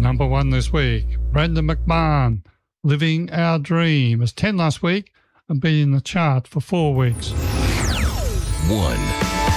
Number 1 this week, Brandon McMahon, Living Our Dream. It was 10 last week and been in the chart for 4 weeks. 1.